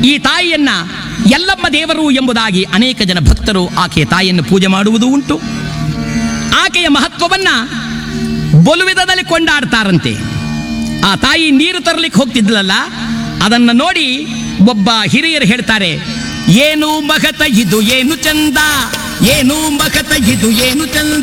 ಈ ತಾಯಿಯನ್ನ ಯಲ್ಲಮ್ಮ ದೇವರು ಎಂಬುದಾಗಿ ಅನೇಕ ಜನ ಭಕ್ತರು ಆಕೆಯ ತಾಯಿಯನ್ನು ಪೂಜೆ ಮಾಡುವುದೂ ಉಂಟು. ಆಕೆಯ ಮಹತ್ವವನ್ನ ಬೊಲುವಿಧದಲ್ಲಿ ಕೊಂಡಾಡ್ತಾರಂತೆ. ಆ ತಾಯಿ ನೀರು ತರಲಿಕ್ಕೆ ಹೋಗ್ತಿದ್ಲಲ್ಲ, ಅದನ್ನ ನೋಡಿ ಒಬ್ಬ ಹಿರಿಯರು ಹೇಳ್ತಾರೆ, ಏನು ಮಹತ ಇದು ಏನು ಚಂದ, ಏನು ಮಹತ ಇದು ಏನು ಚಂದ,